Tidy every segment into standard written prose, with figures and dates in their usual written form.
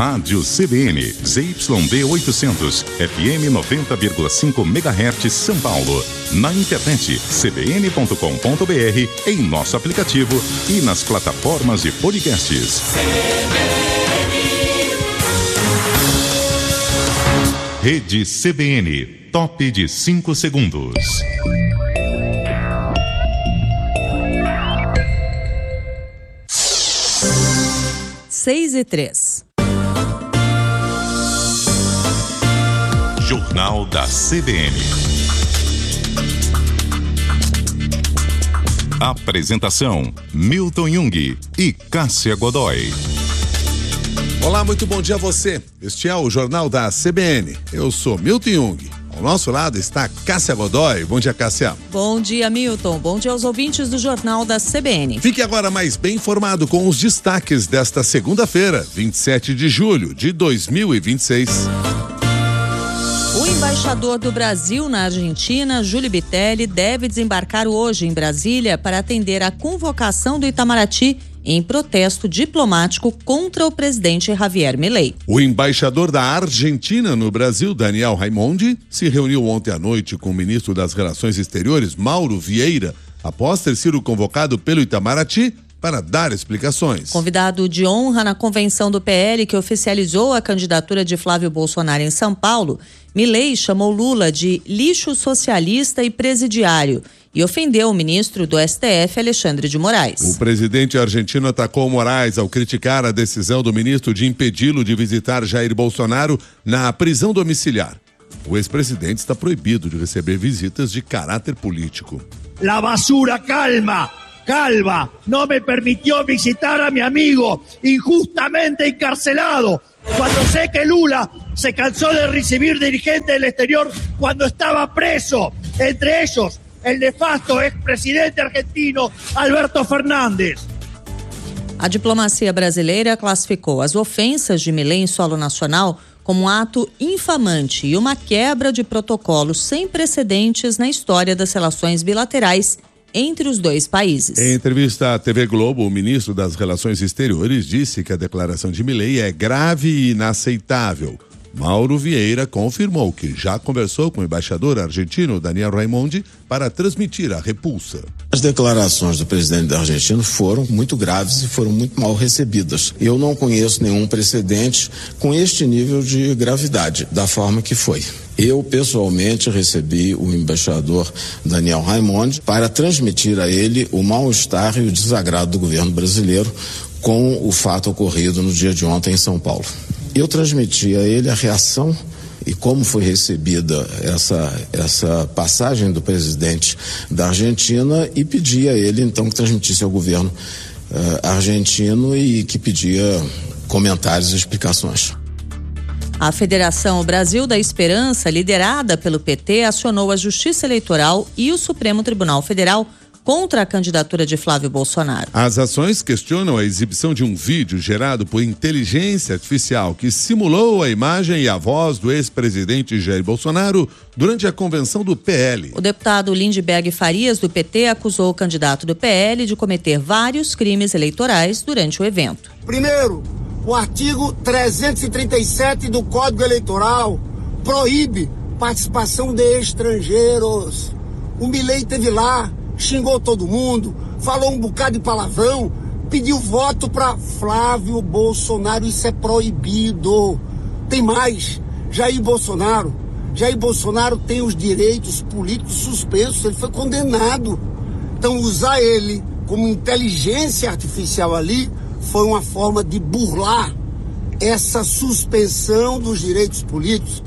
Rádio CBN, ZYD 800, FM 90,5 MHz São Paulo. Na internet, cbn.com.br, em nosso aplicativo e nas plataformas de podcasts. Rede CBN, top de 5 segundos. 6:03. Jornal da CBN. Apresentação: Milton Jung e Cássia Godoy. Olá, muito bom dia a você. Este é o Jornal da CBN. Eu sou Milton Jung. Ao nosso lado está Cássia Godoy. Bom dia, Cássia. Bom dia, Milton. Bom dia aos ouvintes do Jornal da CBN. Fique agora mais bem informado com os destaques desta segunda-feira, 27 de julho de 2026. O embaixador do Brasil na Argentina, Júlio Bitelli, deve desembarcar hoje em Brasília para atender à convocação do Itamaraty em protesto diplomático contra o presidente Javier Milei. O embaixador da Argentina no Brasil, Daniel Raimondi, se reuniu ontem à noite com o ministro das Relações Exteriores, Mauro Vieira, após ter sido convocado pelo Itamaraty para dar explicações. Convidado de honra na convenção do PL que oficializou a candidatura de Flávio Bolsonaro em São Paulo, Milei chamou Lula de lixo socialista e presidiário e ofendeu o ministro do STF, Alexandre de Moraes. O presidente argentino atacou Moraes ao criticar a decisão do ministro de impedi-lo de visitar Jair Bolsonaro na prisão domiciliar. O ex-presidente está proibido de receber visitas de caráter político. La basura calva no me permitió visitar a mi amigo injustamente encarcelado. Cuando sé que Lula se cansó de recibir dirigentes del exterior cuando estaba preso, entre ellos el nefasto expresidente argentino Alberto Fernández. A diplomacia brasileira classificou as ofensas de Milei em solo nacional como um ato infamante e uma quebra de protocolos sem precedentes na história das relações bilaterais entre os dois países. Em entrevista à TV Globo, o ministro das Relações Exteriores disse que a declaração de Milei é grave e inaceitável. Mauro Vieira confirmou que já conversou com o embaixador argentino Daniel Raimondi para transmitir a repulsa. As declarações do presidente da Argentina foram muito graves e foram muito mal recebidas. Eu não conheço nenhum precedente com este nível de gravidade, da forma que foi. Eu, pessoalmente, recebi o embaixador Daniel Raimondi para transmitir a ele o mal-estar e o desagrado do governo brasileiro com o fato ocorrido no dia de ontem em São Paulo. Eu transmiti a ele a reação e como foi recebida essa passagem do presidente da Argentina e pedi a ele, então, que transmitisse ao governo argentino e que pedia comentários e explicações. A Federação Brasil da Esperança, liderada pelo PT, acionou a Justiça Eleitoral e o Supremo Tribunal Federal contra a candidatura de Flávio Bolsonaro. As ações questionam a exibição de um vídeo gerado por inteligência artificial que simulou a imagem e a voz do ex-presidente Jair Bolsonaro durante a convenção do PL. O deputado Lindbergh Farias, do PT, acusou o candidato do PL de cometer vários crimes eleitorais durante o evento. Primeiro, o artigo 337 do Código Eleitoral proíbe participação de estrangeiros. O Milei esteve lá, xingou todo mundo, falou um bocado de palavrão, pediu voto para Flávio Bolsonaro. Isso é proibido. Tem mais, Jair Bolsonaro tem os direitos políticos suspensos, ele foi condenado. Então usar ele como inteligência artificial ali foi uma forma de burlar essa suspensão dos direitos políticos.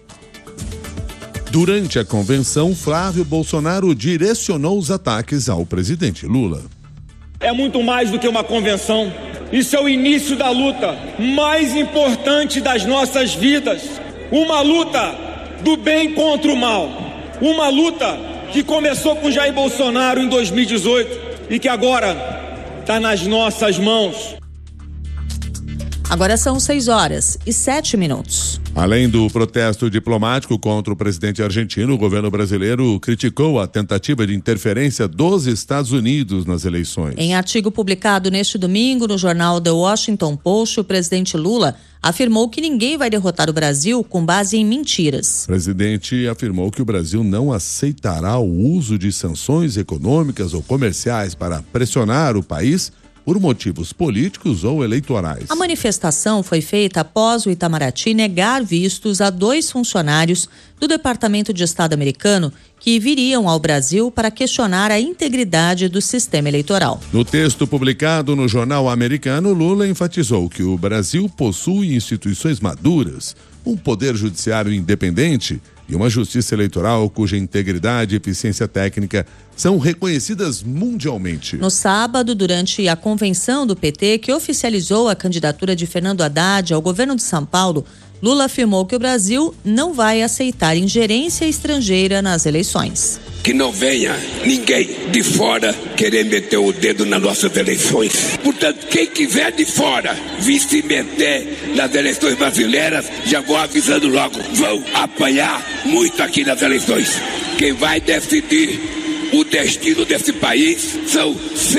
Durante a convenção, Flávio Bolsonaro direcionou os ataques ao presidente Lula. É muito mais do que uma convenção. Isso é o início da luta mais importante das nossas vidas. Uma luta do bem contra o mal. Uma luta que começou com Jair Bolsonaro em 2018 e que agora está nas nossas mãos. Agora são 6h07. Além do protesto diplomático contra o presidente argentino, o governo brasileiro criticou a tentativa de interferência dos Estados Unidos nas eleições. Em artigo publicado neste domingo no jornal The Washington Post, o presidente Lula afirmou que ninguém vai derrotar o Brasil com base em mentiras. O presidente afirmou que o Brasil não aceitará o uso de sanções econômicas ou comerciais para pressionar o país por motivos políticos ou eleitorais. A manifestação foi feita após o Itamaraty negar vistos a 2 funcionários do Departamento de Estado americano que viriam ao Brasil para questionar a integridade do sistema eleitoral. No texto publicado no jornal americano, Lula enfatizou que o Brasil possui instituições maduras, um poder judiciário independente e uma justiça eleitoral cuja integridade e eficiência técnica são reconhecidas mundialmente. No sábado, durante a convenção do PT, que oficializou a candidatura de Fernando Haddad ao governo de São Paulo, Lula afirmou que o Brasil não vai aceitar ingerência estrangeira nas eleições. Que não venha ninguém de fora querer meter o dedo nas nossas eleições. Portanto, quem quiser de fora vir se meter nas eleições brasileiras, já vou avisando logo, vão apanhar muito aqui nas eleições. Quem vai decidir o destino desse país são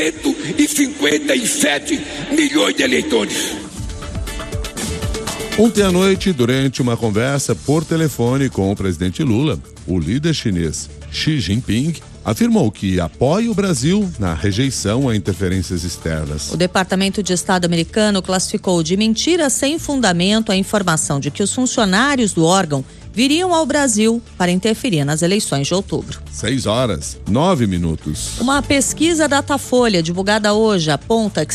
157 milhões de eleitores. Ontem à noite, durante uma conversa por telefone com o presidente Lula, o líder chinês Xi Jinping afirmou que apoia o Brasil na rejeição a interferências externas. O Departamento de Estado americano classificou de mentira sem fundamento a informação de que os funcionários do órgão viriam ao Brasil para interferir nas eleições de outubro. 6h09. Uma pesquisa Datafolha divulgada hoje aponta que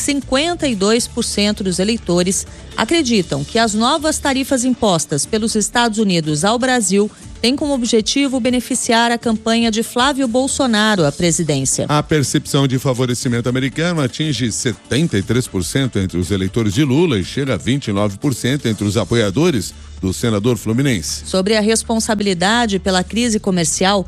52% dos eleitores acreditam que as novas tarifas impostas pelos Estados Unidos ao Brasil têm como objetivo beneficiar a campanha de Flávio Bolsonaro à presidência. A percepção de favorecimento americano atinge 73% entre os eleitores de Lula e chega a 29% entre os apoiadores do senador fluminense. Sobre a responsabilidade pela crise comercial,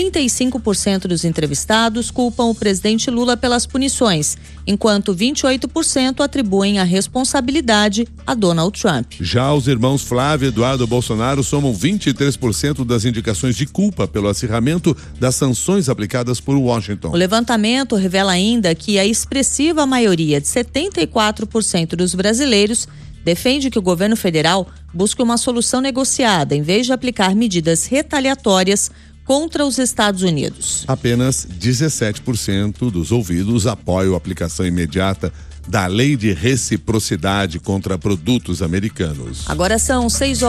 35% dos entrevistados culpam o presidente Lula pelas punições, enquanto 28% atribuem a responsabilidade a Donald Trump. Já os irmãos Flávio e Eduardo Bolsonaro somam 23% das indicações de culpa pelo acirramento das sanções aplicadas por Washington. O levantamento revela ainda que a expressiva maioria de 74% dos brasileiros defende que o governo federal busque uma solução negociada em vez de aplicar medidas retaliatórias contra os Estados Unidos. Apenas 17% dos ouvidos apoiam a aplicação imediata da lei de reciprocidade contra produtos americanos. Agora são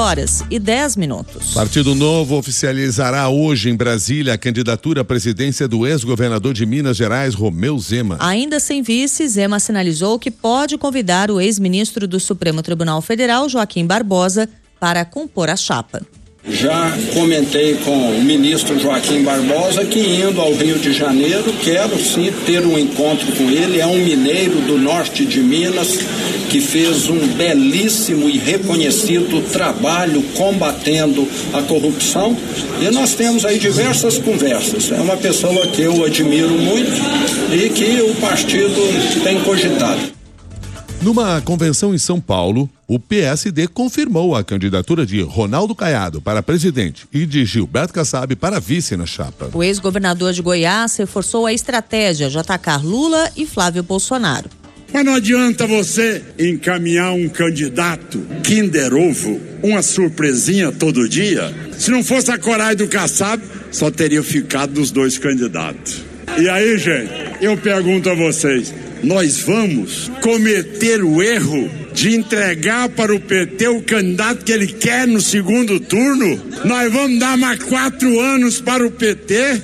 6h10. Partido Novo oficializará hoje em Brasília a candidatura à presidência do ex-governador de Minas Gerais, Romeu Zema. Ainda sem vice, Zema sinalizou que pode convidar o ex-ministro do Supremo Tribunal Federal, Joaquim Barbosa, para compor a chapa. Já comentei com o ministro Joaquim Barbosa que, indo ao Rio de Janeiro, quero sim ter um encontro com ele. É um mineiro do norte de Minas que fez um belíssimo e reconhecido trabalho combatendo a corrupção, e nós temos aí diversas conversas. É uma pessoa que eu admiro muito e que o partido tem cogitado. Numa convenção em São Paulo, o PSD confirmou a candidatura de Ronaldo Caiado para presidente e de Gilberto Kassab para vice na chapa. O ex-governador de Goiás reforçou a estratégia de atacar Lula e Flávio Bolsonaro. Mas não adianta você encaminhar um candidato Kinder Ovo, uma surpresinha todo dia. Se não fosse a coragem do Kassab, só teria ficado dos 2 candidatos. E aí, gente, eu pergunto a vocês, nós vamos cometer o erro de entregar para o PT o candidato que ele quer no segundo turno? Nós vamos dar mais 4 anos para o PT?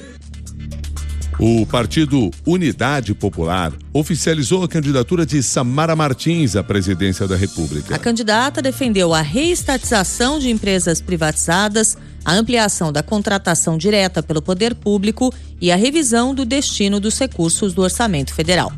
O partido Unidade Popular oficializou a candidatura de Samara Martins à presidência da República. A candidata defendeu a reestatização de empresas privatizadas, a ampliação da contratação direta pelo poder público e a revisão do destino dos recursos do orçamento federal.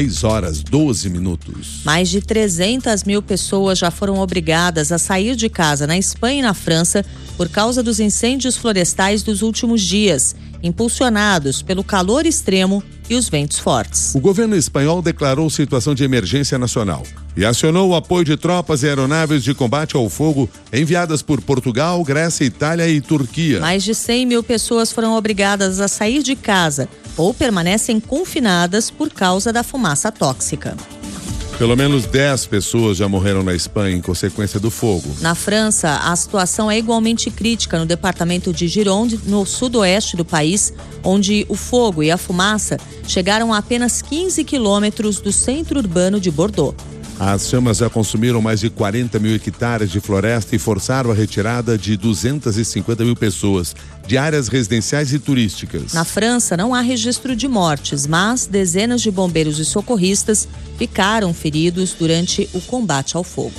6h12. Mais de 300 mil pessoas já foram obrigadas a sair de casa na Espanha e na França por causa dos incêndios florestais dos últimos dias, impulsionados pelo calor extremo e os ventos fortes. O governo espanhol declarou situação de emergência nacional. e acionou o apoio de tropas e aeronaves de combate ao fogo enviadas por Portugal, Grécia, Itália e Turquia. Mais de 100 mil pessoas foram obrigadas a sair de casa ou permanecem confinadas por causa da fumaça tóxica. Pelo menos 10 pessoas já morreram na Espanha em consequência do fogo. Na França, a situação é igualmente crítica no departamento de Gironde, no sudoeste do país, onde o fogo e a fumaça chegaram a apenas 15 quilômetros do centro urbano de Bordeaux. As chamas já consumiram mais de 40 mil hectares de floresta e forçaram a retirada de 250 mil pessoas de áreas residenciais e turísticas. Na França, não há registro de mortes, mas dezenas de bombeiros e socorristas ficaram feridos durante o combate ao fogo.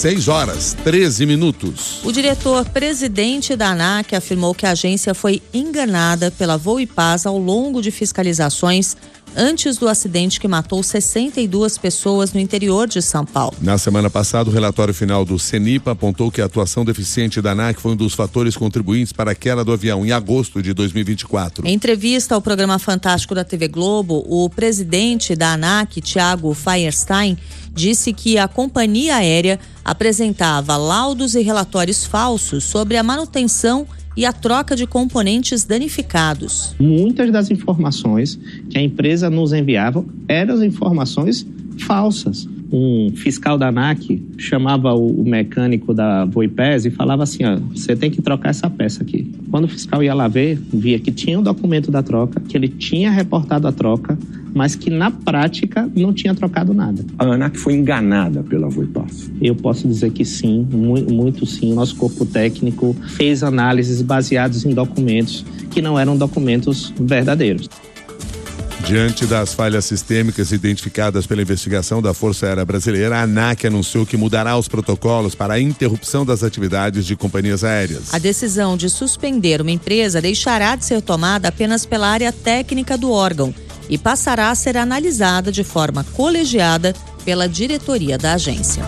6h13. O diretor-presidente da ANAC afirmou que a agência foi enganada pela Voo e Paz ao longo de fiscalizações antes do acidente que matou 62 pessoas no interior de São Paulo. Na semana passada, o relatório final do CENIPA apontou que a atuação deficiente da ANAC foi um dos fatores contribuintes para a queda do avião em agosto de 2024. Em entrevista ao programa Fantástico da TV Globo, o presidente da ANAC, Thiago Feierstein, disse que a companhia aérea apresentava laudos e relatórios falsos sobre a manutenção e a troca de componentes danificados. Muitas das informações que a empresa nos enviava eram informações falsas. Um fiscal da ANAC chamava o mecânico da Voipes e falava assim, ó, você tem que trocar essa peça aqui. Quando o fiscal ia lá ver, via que tinha o documento da troca, que ele tinha reportado a troca, mas que na prática não tinha trocado nada. A ANAC foi enganada pela Voipes? Eu posso dizer que sim, muito sim. Nosso corpo técnico fez análises baseadas em documentos que não eram documentos verdadeiros. Diante das falhas sistêmicas identificadas pela investigação da Força Aérea Brasileira, a ANAC anunciou que mudará os protocolos para a interrupção das atividades de companhias aéreas. A decisão de suspender uma empresa deixará de ser tomada apenas pela área técnica do órgão e passará a ser analisada de forma colegiada pela diretoria da agência.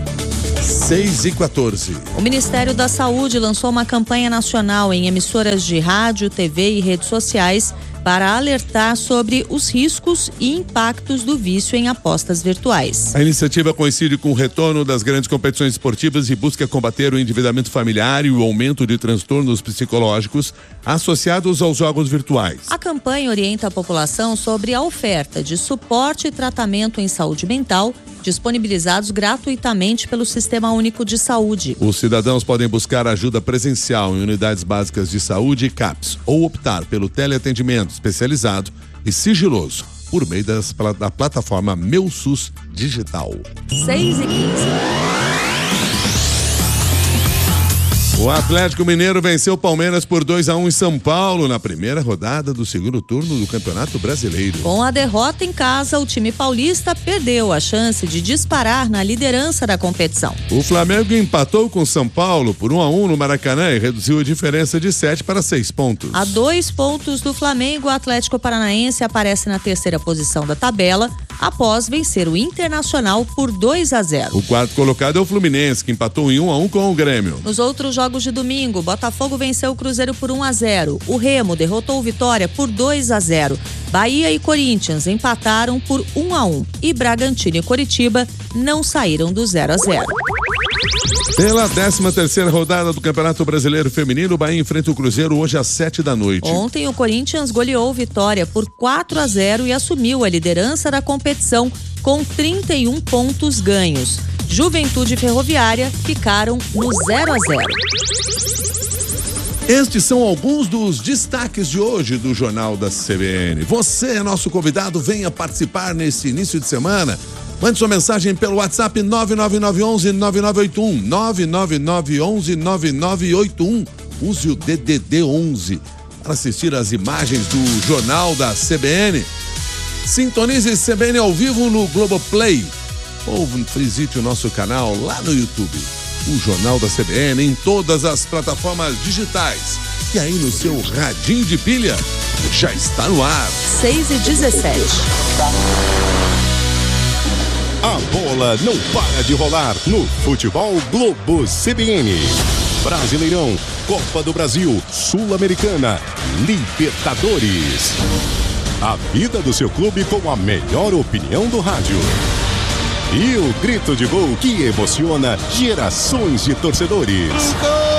6h14. O Ministério da Saúde lançou uma campanha nacional em emissoras de rádio, TV e redes sociais para alertar sobre os riscos e impactos do vício em apostas virtuais. A iniciativa coincide com o retorno das grandes competições esportivas e busca combater o endividamento familiar e o aumento de transtornos psicológicos associados aos jogos virtuais. A campanha orienta a população sobre a oferta de suporte e tratamento em saúde mental disponibilizados gratuitamente pelo Sistema Único de Saúde. Os cidadãos podem buscar ajuda presencial em unidades básicas de saúde e CAPS ou optar pelo teleatendimento especializado e sigiloso por meio da plataforma Meu SUS Digital. 6h15. O Atlético Mineiro venceu o Palmeiras por 2-1 em São Paulo na primeira rodada do segundo turno do Campeonato Brasileiro. Com a derrota em casa, o time paulista perdeu a chance de disparar na liderança da competição. O Flamengo empatou com São Paulo por 1-1 no Maracanã e reduziu a diferença de 7 para 6 pontos. A 2 pontos do Flamengo, o Atlético Paranaense aparece na terceira posição da tabela após vencer o Internacional por 2-0. O quarto colocado é o Fluminense, que empatou em 1-1 com o Grêmio. Nos outros jogos de domingo, Botafogo venceu o Cruzeiro por 1-0. O Remo derrotou o Vitória por 2-0. Bahia e Corinthians empataram por 1-1. E Bragantino e Coritiba não saíram do 0-0. Pela 13ª rodada do Campeonato Brasileiro Feminino, o Bahia enfrenta o Cruzeiro hoje às 19h. Ontem o Corinthians goleou o Vitória por 4-0 e assumiu a liderança da competição com 31 pontos ganhos. Juventude e Ferroviária ficaram no 0-0. Estes são alguns dos destaques de hoje do Jornal da CBN. Você é nosso convidado, venha participar nesse início de semana. Mande sua mensagem pelo WhatsApp 99911-9981, 99911-9981. Use o DDD 11 para assistir às imagens do Jornal da CBN. Sintonize CBN ao vivo no Globoplay ou visite o nosso canal lá no YouTube. O Jornal da CBN em todas as plataformas digitais. E aí no seu radinho de pilha, já está no ar. 6h17. A bola não para de rolar no Futebol Globo CBN. Brasileirão, Copa do Brasil, Sul-Americana, Libertadores. A vida do seu clube com a melhor opinião do rádio. E o grito de gol que emociona gerações de torcedores.